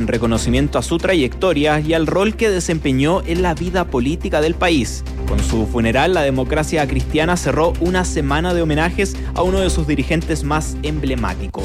reconocimiento a su trayectoria y al rol que desempeñó en la vida política del país. Con su funeral, la Democracia Cristiana cerró una semana de homenajes a uno de sus dirigentes más emblemáticos.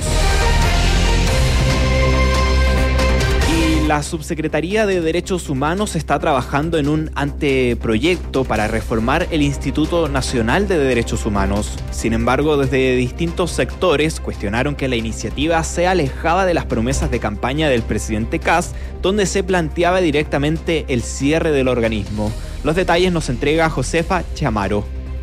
La Subsecretaría de Derechos Humanos está trabajando en un anteproyecto para reformar el Instituto Nacional de Derechos Humanos. Sin embargo, desde distintos sectores cuestionaron que la iniciativa sea alejada de las promesas de campaña del presidente Kast, donde se planteaba directamente el cierre del organismo. Los detalles nos entrega Josefa Chamaro.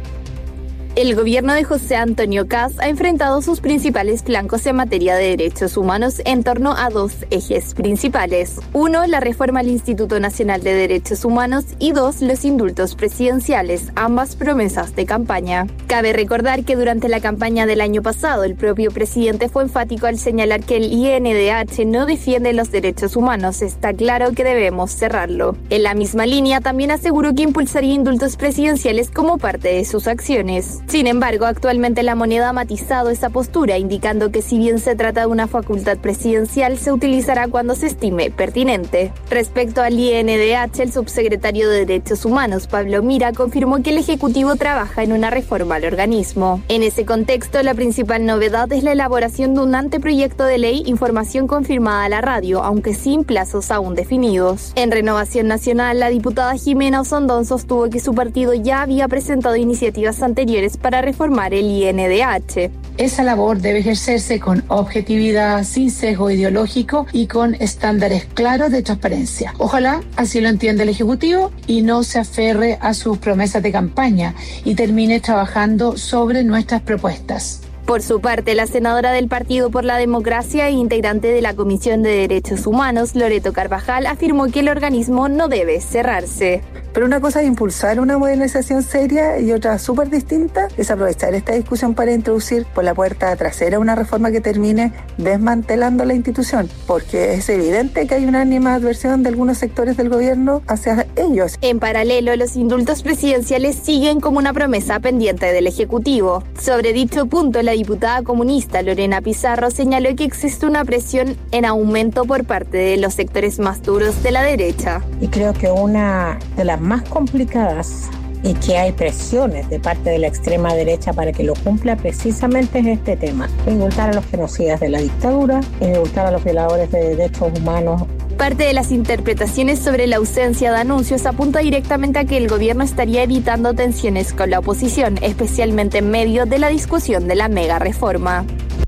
El gobierno de José Antonio Kast ha enfrentado sus principales flancos en materia de derechos humanos en torno a dos ejes principales. Uno, la reforma al Instituto Nacional de Derechos Humanos y dos, los indultos presidenciales, ambas promesas de campaña. Cabe recordar que durante la campaña del año pasado, el propio presidente fue enfático al señalar que el INDH no defiende los derechos humanos. Está claro que debemos cerrarlo. En la misma línea, también aseguró que impulsaría indultos presidenciales como parte de sus acciones. Sin embargo, actualmente la moneda ha matizado esa postura, indicando que si bien se trata de una facultad presidencial, se utilizará cuando se estime pertinente. Respecto al INDH, el subsecretario de Derechos Humanos, Pablo Mira, confirmó que el Ejecutivo trabaja en una reforma al organismo. En ese contexto, la principal novedad es la elaboración de un anteproyecto de ley, información confirmada a la radio, aunque sin plazos aún definidos. En Renovación Nacional, la diputada Jimena Osondón sostuvo que su partido ya había presentado iniciativas anteriores para reformar el INDH. Esa labor debe ejercerse con objetividad, sin sesgo ideológico y con estándares claros de transparencia. Ojalá así lo entienda el Ejecutivo y no se aferre a sus promesas de campaña y termine trabajando sobre nuestras propuestas. Por su parte, la senadora del Partido por la Democracia e integrante de la Comisión de Derechos Humanos, Loreto Carvajal, afirmó que el organismo no debe cerrarse. Pero una cosa es impulsar una modernización seria y otra súper distinta es aprovechar esta discusión para introducir por la puerta trasera una reforma que termine desmantelando la institución, porque es evidente que hay una animadversión de algunos sectores del gobierno hacia ellos. En paralelo, los indultos presidenciales siguen como una promesa pendiente del Ejecutivo. Sobre dicho punto, la diputada comunista Lorena Pizarro señaló que existe una presión en aumento por parte de los sectores más duros de la derecha. Y creo que una de las más complicadas y que hay presiones de parte de la extrema derecha para que lo cumpla precisamente es este tema: indultar a los genocidas de la dictadura, indultar a los violadores de derechos humanos. Parte de las interpretaciones sobre la ausencia de anuncios apunta directamente a que el gobierno estaría evitando tensiones con la oposición, especialmente en medio de la discusión de la mega reforma.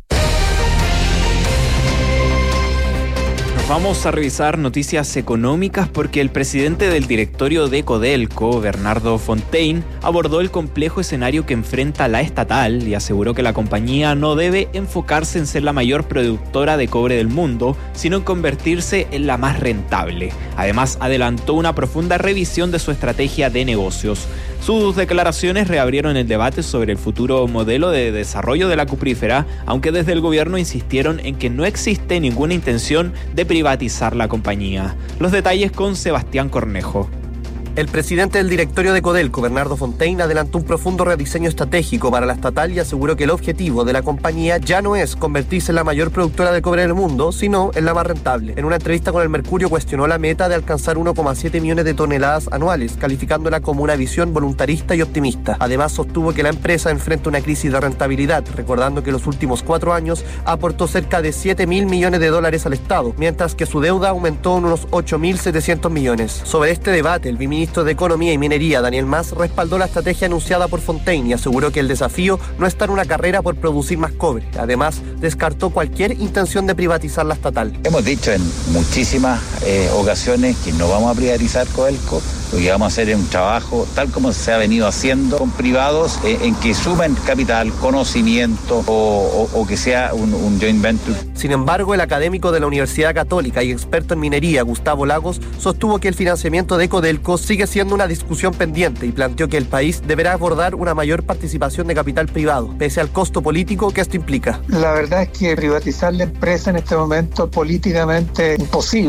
Vamos a revisar noticias económicas porque el presidente del directorio de Codelco, Bernardo Fontaine, abordó el complejo escenario que enfrenta la estatal y aseguró que la compañía no debe enfocarse en ser la mayor productora de cobre del mundo, sino en convertirse en la más rentable. Además, adelantó una profunda revisión de su estrategia de negocios. Sus declaraciones reabrieron el debate sobre el futuro modelo de desarrollo de la cuprífera, aunque desde el gobierno insistieron en que no existe ninguna intención de privatizar la compañía. Los detalles con Sebastián Cornejo. El presidente del directorio de Codelco, Bernardo Fontaine, adelantó un profundo rediseño estratégico para la estatal y aseguró que el objetivo de la compañía ya no es convertirse en la mayor productora de cobre del mundo, sino en la más rentable. En una entrevista con El Mercurio cuestionó la meta de alcanzar 1,7 millones de toneladas anuales, calificándola como una visión voluntarista y optimista. Además, sostuvo que la empresa enfrenta una crisis de rentabilidad, recordando que en los últimos 4 años aportó cerca de $7.000 millones al Estado, mientras que su deuda aumentó en unos 8.700 millones. Sobre este debate, el ministro de Economía y Minería, Daniel Mas, respaldó la estrategia anunciada por Fontaine y aseguró que el desafío no está en una carrera por producir más cobre. Además, descartó cualquier intención de privatizar la estatal. Hemos dicho en muchísimas ocasiones que no vamos a privatizar Codelco. Lo que vamos a hacer es un trabajo tal como se ha venido haciendo con privados en que sumen capital, conocimiento o que sea un joint venture. Sin embargo, el académico de la Universidad Católica y experto en minería, Gustavo Lagos, sostuvo que el financiamiento de Codelco sigue siendo una discusión pendiente y planteó que el país deberá abordar una mayor participación de capital privado, pese al costo político que esto implica. La verdad es que privatizar la empresa en este momento es políticamente imposible porque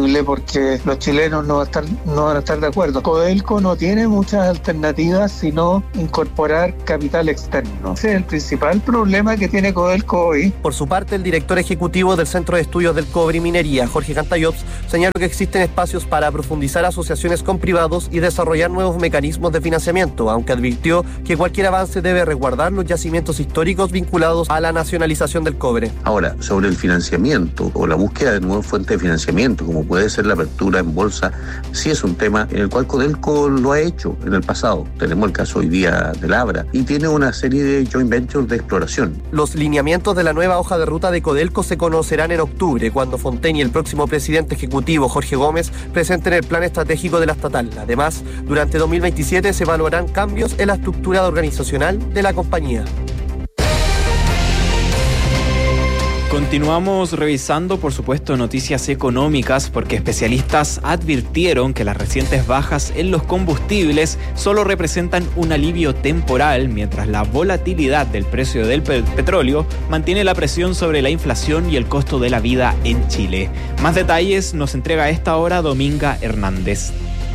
porque los chilenos no van a estar de acuerdo. Codelco no tiene muchas alternativas sino incorporar capital externo. Ese es el principal problema que tiene Codelco hoy. Por su parte, el director ejecutivo del Centro de Estudios del Cobre y Minería, Jorge Cantayops, señaló que existen espacios para profundizar asociaciones con privados y desarrollar nuevos mecanismos de financiamiento, aunque advirtió que cualquier avance debe resguardar los yacimientos históricos vinculados a la nacionalización del cobre. Ahora, sobre el financiamiento o la búsqueda de nuevas fuentes de financiamiento, como puede ser la apertura en bolsa, sí es un tema en el cual Codelco lo ha hecho en el pasado. Tenemos el caso hoy día del Abra y tiene una serie de joint ventures de exploración. Los lineamientos de la nueva hoja de ruta de Codelco se conocerán en octubre, cuando Fontaine y el próximo presidente ejecutivo, Jorge Gómez, presenten el plan estratégico de la estatal. Además, durante 2027 se evaluarán cambios en la estructura organizacional de la compañía. Continuamos revisando, por supuesto, noticias económicas porque especialistas advirtieron que las recientes bajas en los combustibles solo representan un alivio temporal, mientras la volatilidad del precio del petróleo mantiene la presión sobre la inflación y el costo de la vida en Chile. Más detalles nos entrega a esta hora Dominga Hernández.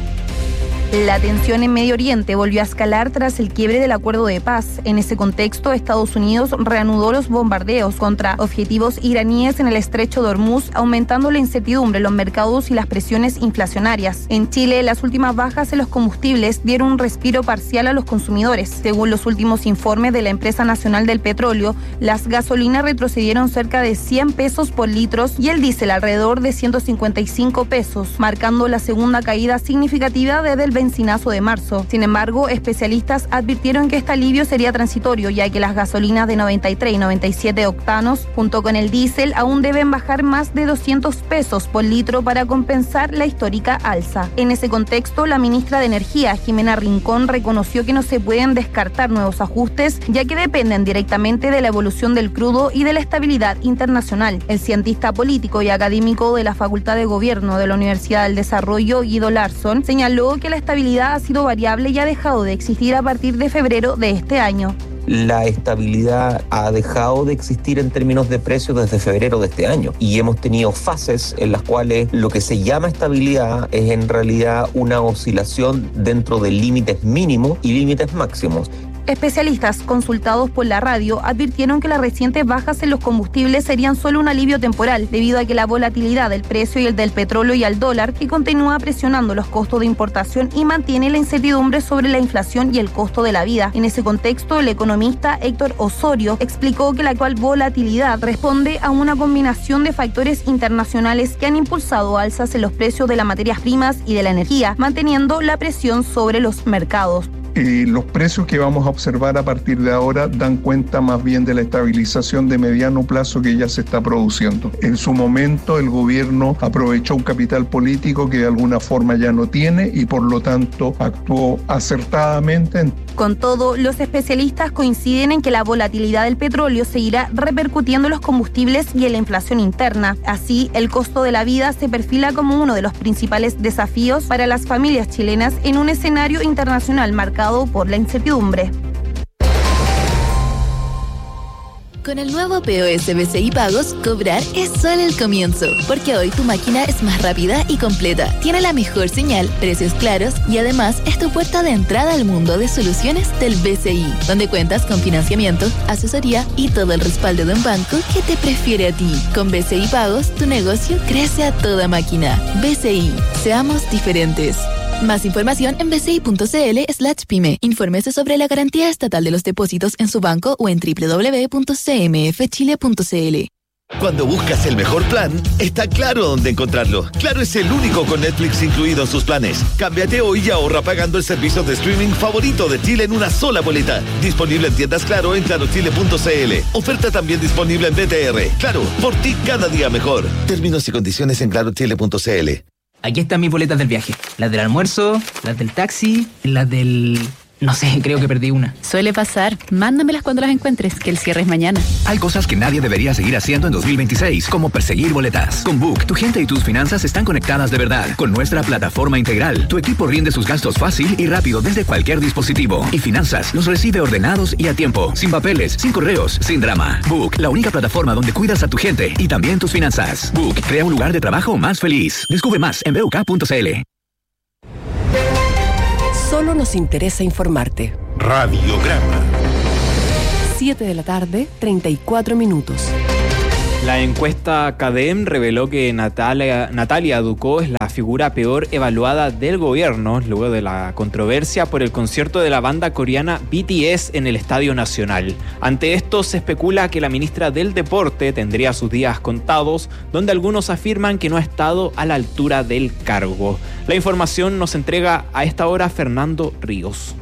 La tensión en Medio Oriente volvió a escalar tras el quiebre del acuerdo de paz. En ese contexto, Estados Unidos reanudó los bombardeos contra objetivos iraníes en el estrecho de Hormuz, aumentando la incertidumbre en los mercados y las presiones inflacionarias. En Chile, las últimas bajas en los combustibles dieron un respiro parcial a los consumidores. Según los últimos informes de la Empresa Nacional del Petróleo, las gasolinas retrocedieron cerca de 100 pesos por litro y el diésel alrededor de 155 pesos, marcando la segunda caída significativa desde el benzinazo de marzo. Sin embargo, especialistas advirtieron que este alivio sería transitorio, ya que las gasolinas de 93 y 97 octanos, junto con el diésel, aún deben bajar más de 200 pesos por litro para compensar la histórica alza. En ese contexto, la ministra de Energía, Jimena Rincón, reconoció que no se pueden descartar nuevos ajustes, ya que dependen directamente de la evolución del crudo y de la estabilidad internacional. El cientista político y académico de la Facultad de Gobierno de la Universidad del Desarrollo, Guido Larsson, señaló que la estabilidad ha sido variable y ha dejado de existir a partir de febrero de este año. La estabilidad ha dejado de existir en términos de precios desde febrero de este año y hemos tenido fases en las cuales lo que se llama estabilidad es en realidad una oscilación dentro de límites mínimos y límites máximos. Especialistas consultados por la radio advirtieron que las recientes bajas en los combustibles serían solo un alivio temporal, debido a que la volatilidad del precio y el del petróleo y al dólar, que continúa presionando los costos de importación y mantiene la incertidumbre sobre la inflación y el costo de la vida. En ese contexto, el economista Héctor Osorio explicó que la actual volatilidad responde a una combinación de factores internacionales que han impulsado alzas en los precios de las materias primas y de la energía, manteniendo la presión sobre los mercados. Los precios que vamos a observar a partir de ahora dan cuenta más bien de la estabilización de mediano plazo que ya se está produciendo. En su momento el gobierno aprovechó un capital político que de alguna forma ya no tiene y por lo tanto actuó acertadamente. Con todo, los especialistas coinciden en que la volatilidad del petróleo seguirá repercutiendo en los combustibles y en la inflación interna. Así, el costo de la vida se perfila como uno de los principales desafíos para las familias chilenas en un escenario internacional marcado por la incertidumbre. Con el nuevo POS BCI Pagos, cobrar es solo el comienzo, porque hoy tu máquina es más rápida y completa, tiene la mejor señal, precios claros y además es tu puerta de entrada al mundo de soluciones del BCI, donde cuentas con financiamiento, asesoría y todo el respaldo de un banco que te prefiere a ti. Con BCI Pagos, tu negocio crece a toda máquina. BCI, seamos diferentes. Más información en bci.cl/pyme. Infórmese sobre la garantía estatal de los depósitos en su banco o en www.cmfchile.cl. Cuando buscas el mejor plan, está Claro dónde encontrarlo. Claro es el único con Netflix incluido en sus planes. Cámbiate hoy y ahorra pagando el servicio de streaming favorito de Chile en una sola boleta. Disponible en tiendas Claro en clarochile.cl. Oferta también disponible en BTR. Claro, por ti cada día mejor. Términos y condiciones en clarochile.cl. Aquí están mis boletas del viaje. Las del almuerzo, las del taxi, las del No sé, creo que perdí una. Suele pasar. Mándamelas cuando las encuentres, que el cierre es mañana. Hay cosas que nadie debería seguir haciendo en 2026, como perseguir boletas. Con Book, tu gente y tus finanzas están conectadas de verdad. Con nuestra plataforma integral, tu equipo rinde sus gastos fácil y rápido desde cualquier dispositivo. Y finanzas los recibe ordenados y a tiempo. Sin papeles, sin correos, sin drama. Book, la única plataforma donde cuidas a tu gente y también tus finanzas. Book, crea un lugar de trabajo más feliz. Descubre más en buk.cl. Solo nos interesa informarte. Radiograma. 7 de la tarde, 34 minutos. La encuesta CADEM reveló que Natalia Ducó es la figura peor evaluada del gobierno luego de la controversia por el concierto de la banda coreana BTS en el Estadio Nacional. Ante esto se especula que la ministra del Deporte tendría sus días contados, donde algunos afirman que no ha estado a la altura del cargo. La información nos entrega a esta hora Fernando Ríos.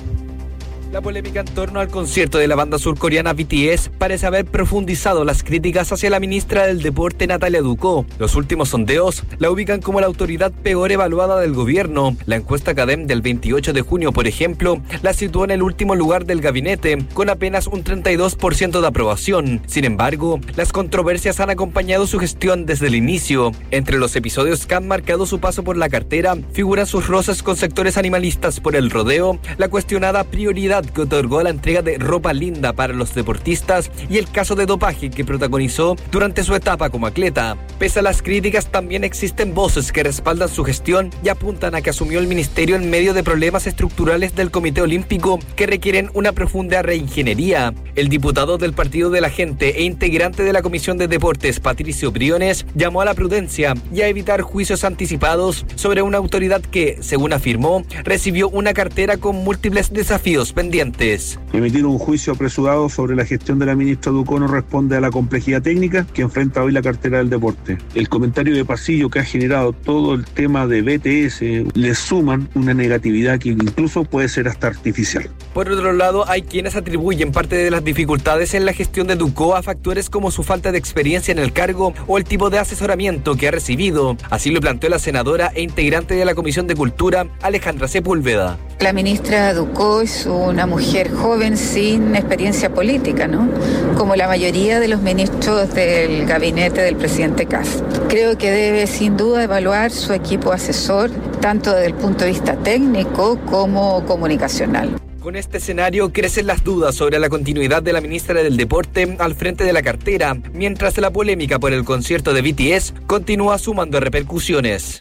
La polémica en torno al concierto de la banda surcoreana BTS parece haber profundizado las críticas hacia la ministra del Deporte Natalia Ducó. Los últimos sondeos la ubican como la autoridad peor evaluada del gobierno. La encuesta CADEM del 28 de junio, por ejemplo, la situó en el último lugar del gabinete, con apenas un 32% de aprobación. Sin embargo, las controversias han acompañado su gestión desde el inicio. Entre los episodios que han marcado su paso por la cartera, figuran sus roces con sectores animalistas por el rodeo, la cuestionada prioridad que otorgó a la entrega de ropa linda para los deportistas y el caso de dopaje que protagonizó durante su etapa como atleta. Pese a las críticas, también existen voces que respaldan su gestión y apuntan a que asumió el ministerio en medio de problemas estructurales del Comité Olímpico que requieren una profunda reingeniería. El diputado del Partido de la Gente e integrante de la Comisión de Deportes, Patricio Briones, llamó a la prudencia y a evitar juicios anticipados sobre una autoridad que, según afirmó, recibió una cartera con múltiples desafíos pendientes. Emitir un juicio apresurado sobre la gestión de la ministra Ducó no responde a la complejidad técnica que enfrenta hoy la cartera del deporte. El comentario de pasillo que ha generado todo el tema de BTS le suman una negatividad que incluso puede ser hasta artificial. Por otro lado, hay quienes atribuyen parte de las dificultades en la gestión de Ducó a factores como su falta de experiencia en el cargo o el tipo de asesoramiento que ha recibido. Así lo planteó la senadora e integrante de la Comisión de Cultura, Alejandra Sepúlveda. La ministra Ducó es una mujer joven sin experiencia política, ¿no? Como la mayoría de los ministros del gabinete del presidente Kast. Creo que debe sin duda evaluar su equipo asesor, tanto desde el punto de vista técnico como comunicacional. Con este escenario crecen las dudas sobre la continuidad de la ministra del Deporte al frente de la cartera, mientras la polémica por el concierto de BTS continúa sumando repercusiones.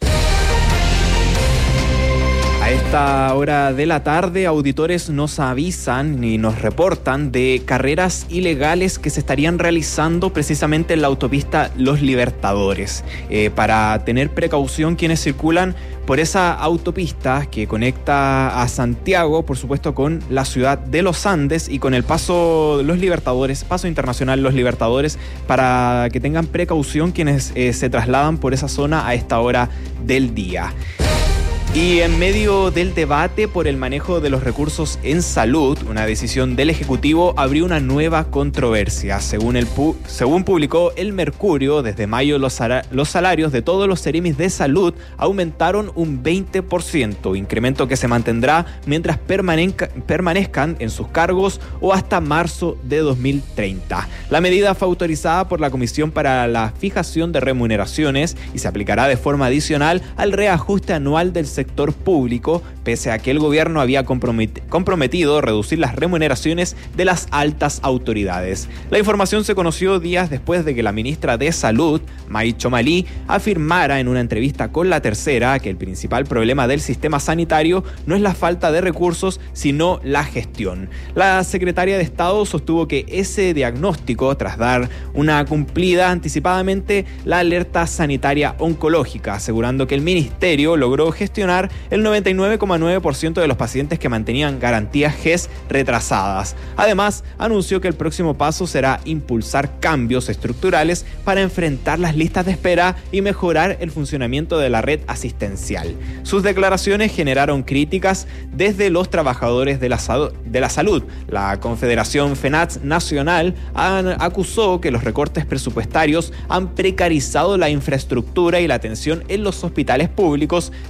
A esta hora de la tarde, auditores nos avisan y nos reportan de carreras ilegales que se estarían realizando precisamente en la autopista Los Libertadores. Para tener precaución quienes circulan por esa autopista que conecta a Santiago, por supuesto, con la ciudad de Los Andes y con el paso Los Libertadores, paso internacional Los Libertadores, para que tengan precaución quienes se trasladan por esa zona a esta hora del día. Y en medio del debate por el manejo de los recursos en salud, una decisión del Ejecutivo abrió una nueva controversia. Según publicó El Mercurio, desde mayo los salarios de todos los seremis de salud aumentaron un 20%, incremento que se mantendrá mientras permanezcan en sus cargos o hasta marzo de 2030. La medida fue autorizada por la Comisión para la Fijación de Remuneraciones y se aplicará de forma adicional al reajuste anual del sector público, pese a que el gobierno había comprometido reducir las remuneraciones de las altas autoridades. La información se conoció días después de que la ministra de Salud, May Chomalí, afirmara en una entrevista con La Tercera que el principal problema del sistema sanitario no es la falta de recursos, sino la gestión. La secretaria de Estado sostuvo que ese diagnóstico, tras dar una cumplida anticipadamente la alerta sanitaria oncológica, asegurando que el ministerio logró gestionar el 99,9% de los pacientes que mantenían garantías GES retrasadas. Además, anunció que el próximo paso será impulsar cambios estructurales para enfrentar las listas de espera y mejorar el funcionamiento de la red asistencial. Sus declaraciones generaron críticas desde los trabajadores de la salud. La Confederación FENATS Nacional acusó que los recortes presupuestarios han precarizado la infraestructura y la atención en los hospitales públicos, debilitando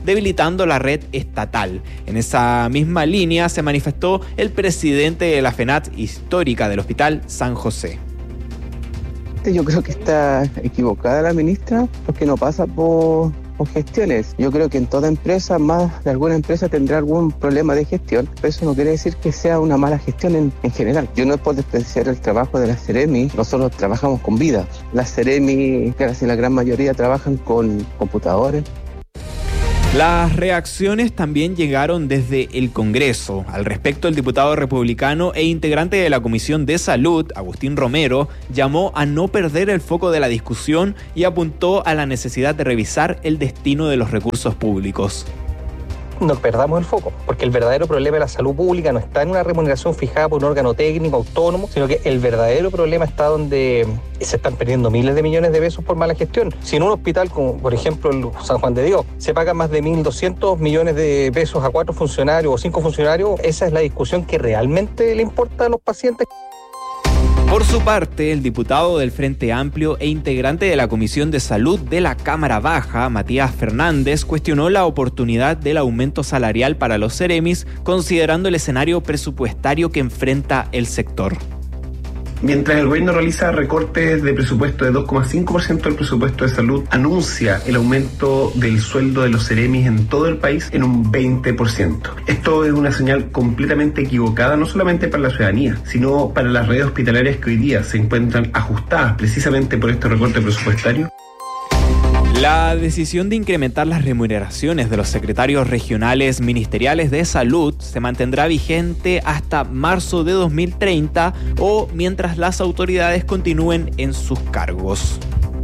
respetando la red estatal. En esa misma línea se manifestó el presidente de la FENAT histórica del Hospital San José. Yo creo que está equivocada la ministra porque no pasa por gestiones. Yo creo que en toda empresa, más de alguna empresa tendrá algún problema de gestión, pero eso no quiere decir que sea una mala gestión en general. Yo no puedo despreciar el trabajo de la Ceremi. Nosotros trabajamos con vida. Las Ceremi, casi la gran mayoría, trabajan con computadores. Las reacciones también llegaron desde el Congreso. Al respecto, el diputado republicano e integrante de la Comisión de Salud, Agustín Romero, llamó a no perder el foco de la discusión y apuntó a la necesidad de revisar el destino de los recursos públicos. No perdamos el foco, porque el verdadero problema de la salud pública no está en una remuneración fijada por un órgano técnico autónomo, sino que el verdadero problema está donde se están perdiendo miles de millones de pesos por mala gestión. Si en un hospital como por ejemplo el San Juan de Dios se pagan más de 1.200 millones de pesos a 4 funcionarios o 5 funcionarios, esa es la discusión que realmente le importa a los pacientes. Por su parte, el diputado del Frente Amplio e integrante de la Comisión de Salud de la Cámara Baja, Matías Fernández, cuestionó la oportunidad del aumento salarial para los Ceremis, considerando el escenario presupuestario que enfrenta el sector. Mientras el gobierno realiza recortes de presupuesto de 2,5% del presupuesto de salud, anuncia el aumento del sueldo de los Ceremis en todo el país en un 20%. Esto es una señal completamente equivocada, no solamente para la ciudadanía, sino para las redes hospitalarias que hoy día se encuentran ajustadas precisamente por este recorte presupuestario. La decisión de incrementar las remuneraciones de los secretarios regionales ministeriales de salud se mantendrá vigente hasta marzo de 2030 o mientras las autoridades continúen en sus cargos.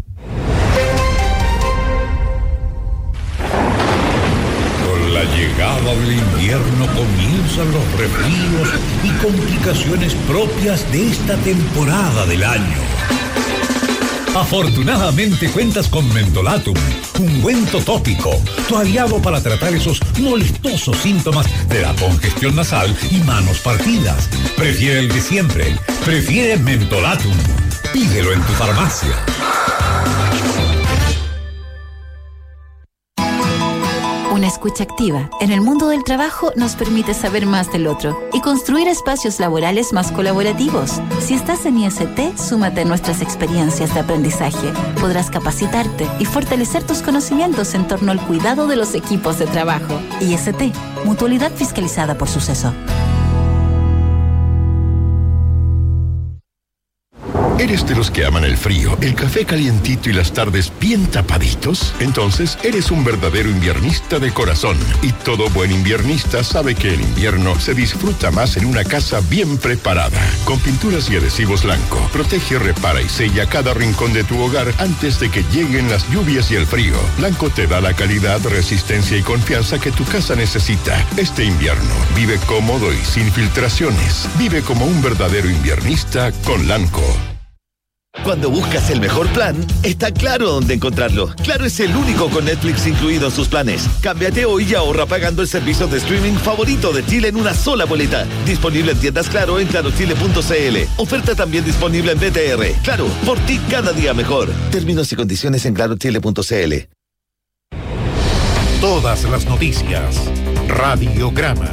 Con la llegada del invierno comienzan los resfríos y complicaciones propias de esta temporada del año. Afortunadamente cuentas con Mentolatum, ungüento tópico, tu aliado para tratar esos molestosos síntomas de la congestión nasal y manos partidas. Prefiere el de siempre, prefiere Mentolatum. Pídelo en tu farmacia. Una escucha activa en el mundo del trabajo nos permite saber más del otro y construir espacios laborales más colaborativos. Si estás en IST, súmate a nuestras experiencias de aprendizaje. Podrás capacitarte y fortalecer tus conocimientos en torno al cuidado de los equipos de trabajo. IST, mutualidad fiscalizada por Suceso. ¿Eres de los que aman el frío, el café calientito y las tardes bien tapaditos? Entonces, eres un verdadero inviernista de corazón. Y todo buen inviernista sabe que el invierno se disfruta más en una casa bien preparada. Con pinturas y adhesivos Lanco, protege, repara y sella cada rincón de tu hogar antes de que lleguen las lluvias y el frío. Lanco te da la calidad, resistencia y confianza que tu casa necesita. Este invierno, vive cómodo y sin filtraciones. Vive como un verdadero inviernista con Lanco. Cuando buscas el mejor plan, está Claro dónde encontrarlo. Claro es el único con Netflix incluido en sus planes. Cámbiate hoy y ahorra pagando el servicio de streaming favorito de Chile en una sola boleta. Disponible en tiendas Claro en clarochile.cl. Oferta también disponible en BTR. Claro, por ti cada día mejor. Términos y condiciones en clarochile.cl. Todas las noticias. Radiograma.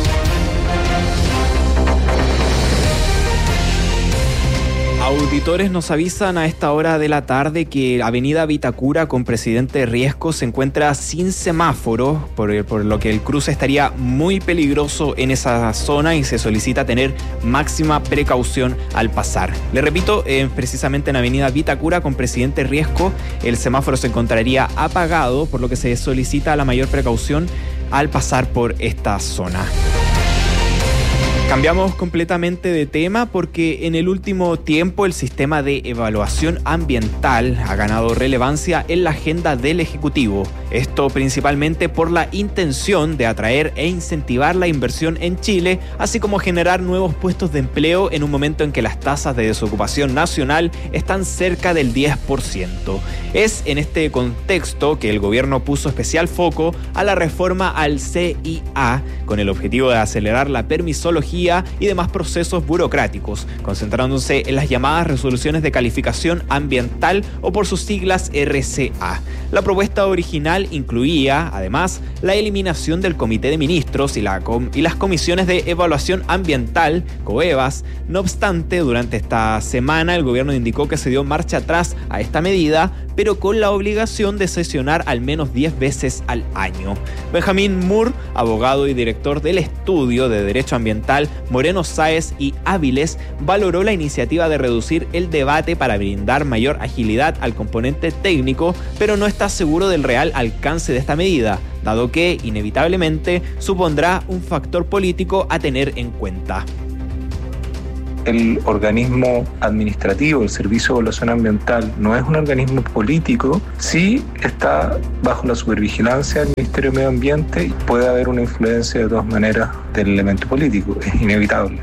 Auditores nos avisan a esta hora de la tarde que Avenida Vitacura con Presidente Riesco se encuentra sin semáforo, por lo que el cruce estaría muy peligroso en esa zona y se solicita tener máxima precaución al pasar. Le repito, precisamente en Avenida Vitacura con Presidente Riesco el semáforo se encontraría apagado, por lo que se solicita la mayor precaución al pasar por esta zona. Cambiamos completamente de tema porque en el último tiempo el sistema de evaluación ambiental ha ganado relevancia en la agenda del Ejecutivo. Esto principalmente por la intención de atraer e incentivar la inversión en Chile, así como generar nuevos puestos de empleo en un momento en que las tasas de desocupación nacional están cerca del 10%. Es en este contexto que el gobierno puso especial foco a la reforma al CIA con el objetivo de acelerar la permisología tecnología y demás procesos burocráticos, concentrándose en las llamadas resoluciones de calificación ambiental o por sus siglas RCA. La propuesta original incluía, además, la eliminación del Comité de Ministros y las comisiones de evaluación ambiental, COEVAS. No obstante, durante esta semana el gobierno indicó que se dio marcha atrás a esta medida, pero con la obligación de sesionar al menos 10 veces al año. Benjamín Moore, abogado y director del estudio de Derecho Ambiental Moreno Sáez y Áviles, valoró la iniciativa de reducir el debate para brindar mayor agilidad al componente técnico, pero no está seguro del real alcance de esta medida, dado que, inevitablemente, supondrá un factor político a tener en cuenta. El organismo administrativo, el Servicio de Evaluación Ambiental, no es un organismo político, sí está bajo la supervigilancia del Ministerio de Medio Ambiente y puede haber una influencia de todas maneras del elemento político, es inevitable.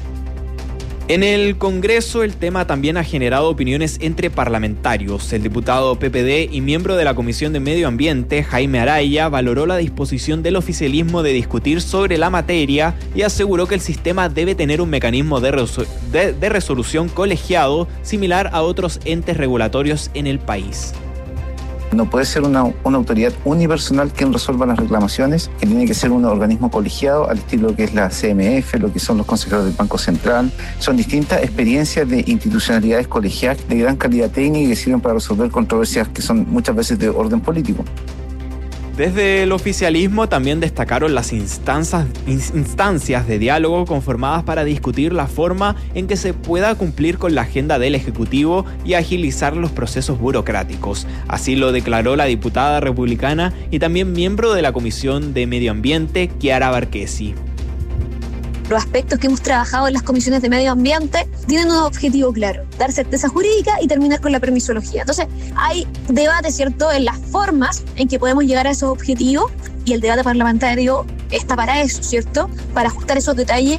En el Congreso, el tema también ha generado opiniones entre parlamentarios. El diputado PPD y miembro de la Comisión de Medio Ambiente, Jaime Araya, valoró la disposición del oficialismo de discutir sobre la materia y aseguró que el sistema debe tener un mecanismo de resolución colegiado similar a otros entes regulatorios en el país. No puede ser una autoridad unipersonal quien resuelva las reclamaciones, que tiene que ser un organismo colegiado al estilo que es la CMF, lo que son los consejeros del Banco Central. Son distintas experiencias de institucionalidades colegiadas de gran calidad técnica y que sirven para resolver controversias que son muchas veces de orden político. Desde el oficialismo también destacaron las instancias de diálogo conformadas para discutir la forma en que se pueda cumplir con la agenda del Ejecutivo y agilizar los procesos burocráticos. Así lo declaró la diputada republicana y también miembro de la Comisión de Medio Ambiente, Chiara Barquesi. Los aspectos que hemos trabajado en las comisiones de medio ambiente tienen un objetivo claro: dar certeza jurídica y terminar con la permisología. Entonces, hay debate, ¿cierto?, en las formas en que podemos llegar a esos objetivos, y el debate parlamentario está para eso, ¿cierto?, para ajustar esos detalles.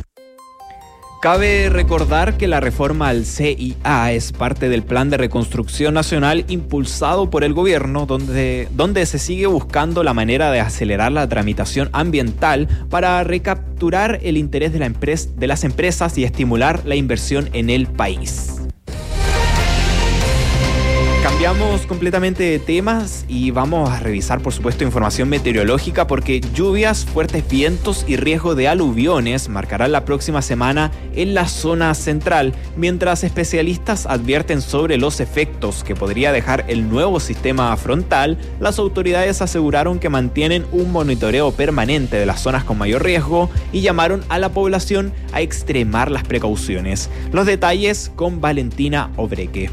Cabe recordar que la reforma al CIA es parte del Plan de Reconstrucción Nacional impulsado por el gobierno, donde se sigue buscando la manera de acelerar la tramitación ambiental para recapturar el interés de las empresas y estimular la inversión en el país. Cambiamos completamente de temas y vamos a revisar, por supuesto, información meteorológica, porque lluvias, fuertes vientos y riesgo de aluviones marcarán la próxima semana en la zona central, mientras especialistas advierten sobre los efectos que podría dejar el nuevo sistema frontal. Las autoridades aseguraron que mantienen un monitoreo permanente de las zonas con mayor riesgo y llamaron a la población a extremar las precauciones. Los detalles con Valentina Obreque.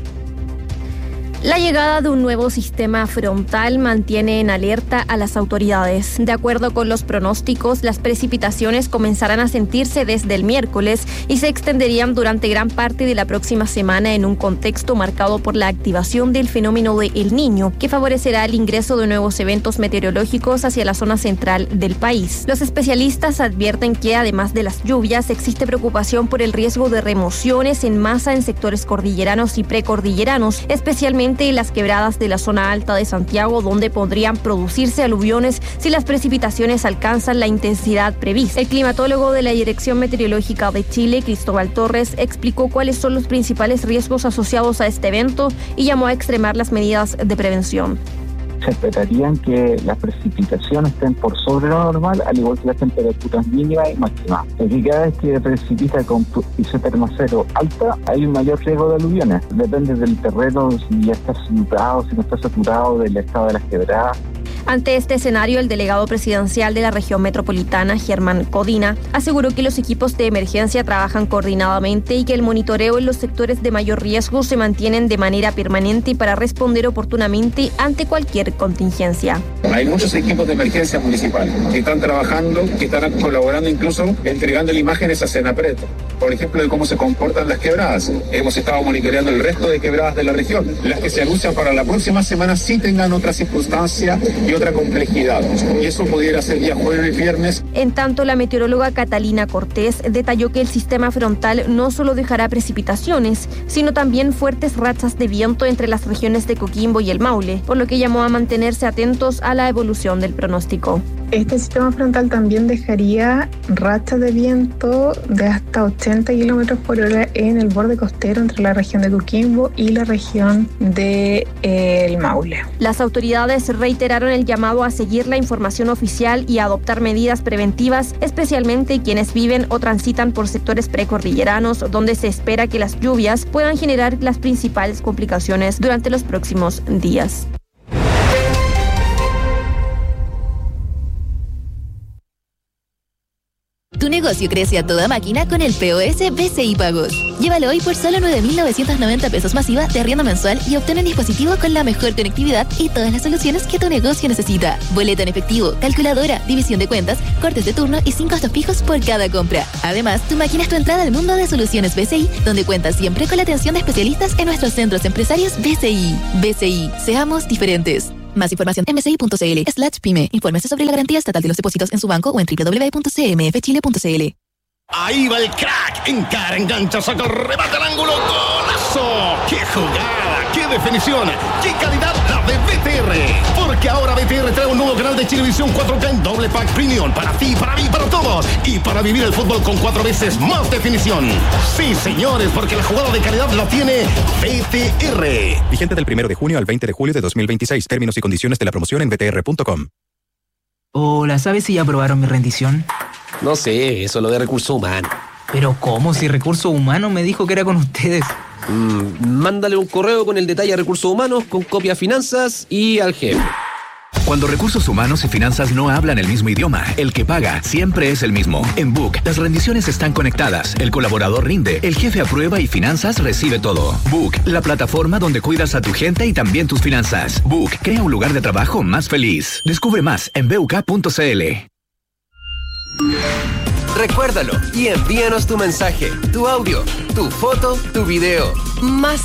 La llegada de un nuevo sistema frontal mantiene en alerta a las autoridades. De acuerdo con los pronósticos, las precipitaciones comenzarán a sentirse desde el miércoles y se extenderían durante gran parte de la próxima semana en un contexto marcado por la activación del fenómeno de El Niño, que favorecerá el ingreso de nuevos eventos meteorológicos hacia la zona central del país. Los especialistas advierten que, además de las lluvias, existe preocupación por el riesgo de remociones en masa en sectores cordilleranos y precordilleranos, especialmente en las quebradas de la zona alta de Santiago, donde podrían producirse aluviones si las precipitaciones alcanzan la intensidad prevista. El climatólogo de la Dirección Meteorológica de Chile, Cristóbal Torres, explicó cuáles son los principales riesgos asociados a este evento y llamó a extremar las medidas de prevención. Se esperarían que las precipitaciones estén por sobre lo normal, al igual que las temperaturas mínimas y máximas. Porque cada vez que precipita con isóterma cero alta, hay un mayor riesgo de aluviones. Depende del terreno, si ya está saturado, si no está saturado, del estado de las quebradas. Ante este escenario, el delegado presidencial de la región metropolitana, Germán Codina, aseguró que los equipos de emergencia trabajan coordinadamente y que el monitoreo en los sectores de mayor riesgo se mantienen de manera permanente para responder oportunamente ante cualquier contingencia. Hay muchos equipos de emergencia municipal que están trabajando, que están colaborando, incluso entregando imágenes a Senapred, por ejemplo, de cómo se comportan las quebradas. Hemos estado monitoreando el resto de quebradas de la región. Las que se anuncian para la próxima semana sí tengan otra circunstancia y otra complejidad, y eso pudiera ser día jueves y viernes. En tanto, la meteoróloga Catalina Cortés detalló que el sistema frontal no solo dejará precipitaciones, sino también fuertes rachas de viento entre las regiones de Coquimbo y el Maule, por lo que llamó a mantenerse atentos a la evolución del pronóstico. Este sistema frontal también dejaría rachas de viento de hasta 80 kilómetros por hora en el borde costero entre la región de Coquimbo y la región de el Maule. Las autoridades reiteraron el llamado a seguir la información oficial y a adoptar medidas preventivas, especialmente quienes viven o transitan por sectores precordilleranos, donde se espera que las lluvias puedan generar las principales complicaciones durante los próximos días. Tu negocio crece a toda máquina con el POS BCI Pagos. Llévalo hoy por solo 9.990 pesos masiva de arriendo mensual y obtén un dispositivo con la mejor conectividad y todas las soluciones que tu negocio necesita. Boleta en efectivo, calculadora, división de cuentas, cortes de turno y sin costos fijos por cada compra. Además, tu máquina es tu entrada al mundo de soluciones BCI, donde cuentas siempre con la atención de especialistas en nuestros centros empresarios BCI. BCI, seamos diferentes. Más información en bci.cl/pyme. Infórmese sobre la garantía estatal de los depósitos en su banco o en www.cmfchile.cl. Ahí va el crack. Encara, engancha, saca el remate al ángulo. ¡Golazo! ¡Qué jugada! ¡Qué definición! ¡Qué calidad la de BTR! Porque ahora BTR trae un nuevo canal de Chilevisión 4K en doble pack premium. Para ti, para mí, para todos. Y para vivir el fútbol con 4 veces más definición. Sí, señores, porque la jugada de calidad la tiene BTR. Vigente del 1 de junio al 20 de julio de 2026. Términos y condiciones de la promoción en btr.com. Hola, ¿sabes si ya aprobaron mi rendición? No sé, eso lo de recursos humanos. ¿Pero cómo? Si recursos humanos me dijo que era con ustedes. Mándale un correo con el detalle a recursos humanos, con copia a finanzas y al jefe. Cuando recursos humanos y finanzas no hablan el mismo idioma, el que paga siempre es el mismo. En Book, las rendiciones están conectadas, el colaborador rinde, el jefe aprueba y finanzas recibe todo. Book, la plataforma donde cuidas a tu gente y también tus finanzas. Book, crea un lugar de trabajo más feliz. Descubre más en buk.cl. Recuérdalo y envíanos tu mensaje, tu audio, tu foto, tu video. Más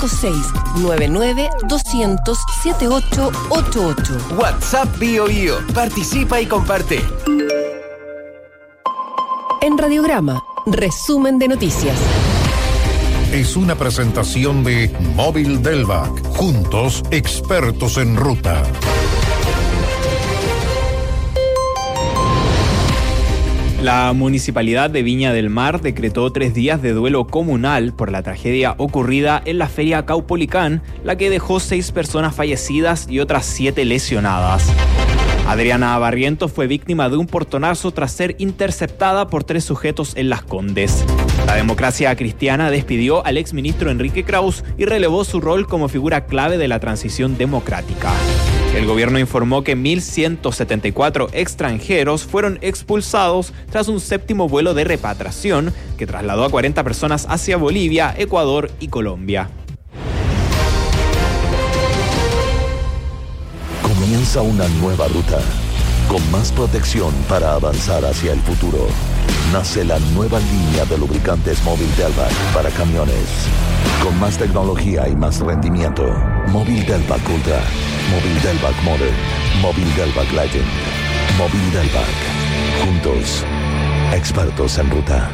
56-99-200-7888. WhatsApp BioBio. Participa y comparte. En Radiograma, resumen de noticias. Es una presentación de Móvil Delvac. Juntos, expertos en ruta. La Municipalidad de Viña del Mar decretó 3 días de duelo comunal por la tragedia ocurrida en la Feria Caupolicán, la que dejó 6 personas fallecidas y otras 7 lesionadas. Adriana Barrientos fue víctima de un portonazo tras ser interceptada por 3 sujetos en Las Condes. La Democracia Cristiana despidió al exministro Enrique Kraus y relevó su rol como figura clave de la transición democrática. El gobierno informó que 1.174 extranjeros fueron expulsados tras un 7º vuelo de repatriación que trasladó a 40 personas hacia Bolivia, Ecuador y Colombia. Comienza una nueva ruta, con más protección para avanzar hacia el futuro. Nace la nueva línea de lubricantes Móvil Delvac para camiones, con más tecnología y más rendimiento. Móvil Delvac Ultra, Móvil Delvac Modern, Móvil Delvac Legend, Móvil Delvac. Juntos, expertos en ruta.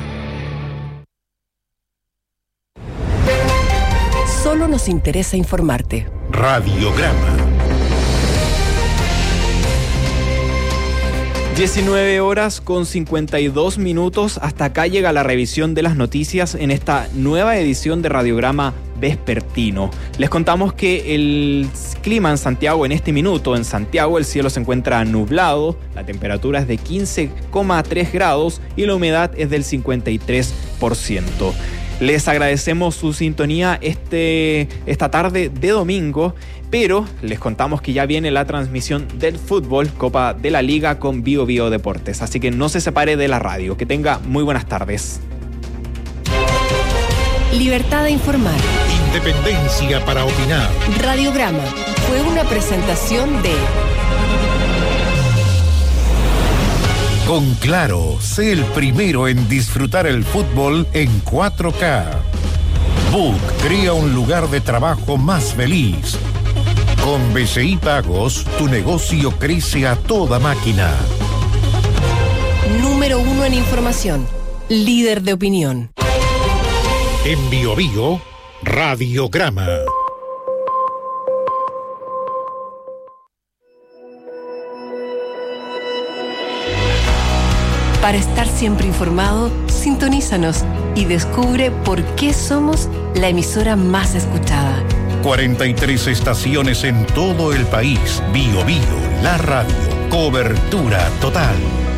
Solo nos interesa informarte. Radiograma. 19 horas con 52 minutos. Hasta acá llega la revisión de las noticias en esta nueva edición de Radiograma Vespertino. Les contamos que el clima en Santiago en este minuto, en Santiago el cielo se encuentra nublado, la temperatura es de 15,3 grados y la humedad es del 53%. Les agradecemos su sintonía esta tarde de domingo, pero les contamos que ya viene la transmisión del fútbol, Copa de la Liga con BioBio Deportes. Así que no se separe de la radio. Que tenga muy buenas tardes. Libertad de informar. Independencia para opinar. Radiograma fue una presentación de... Con Claro, sé el primero en disfrutar el fútbol en 4K. Book crea un lugar de trabajo más feliz. Con BCI Pagos, tu negocio crece a toda máquina. Número 1 en información. Líder de opinión. En BioBio, Radiograma. Para estar siempre informado, sintonízanos y descubre por qué somos la emisora más escuchada. 43 estaciones en todo el país. Bio Bio, la radio. Cobertura total.